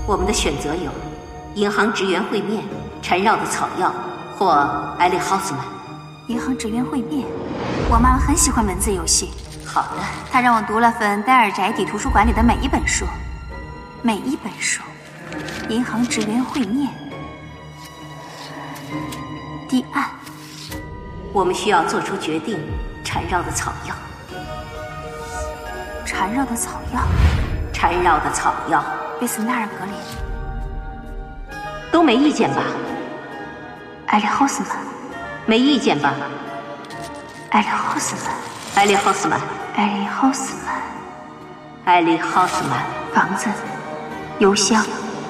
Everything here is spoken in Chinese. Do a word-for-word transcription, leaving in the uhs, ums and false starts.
我们的选择有：银行职员会面、缠绕的草药，或艾利豪斯曼。 银行职员会面，我妈妈很喜欢文字游戏。 好的， 她让我读了份戴尔宅邸图书馆里的每一本书，每一本书。银行职员会面，堤岸。 我们需要做出决定。缠绕的草药， 缠绕的草药， 缠绕的草药。 贝斯纳尔格林， 都没意见吧？ 艾利豪斯曼， 没意见吧？ 艾利豪斯曼， 艾利豪斯曼， 艾利豪斯曼， 艾利豪斯曼。 房子，邮箱。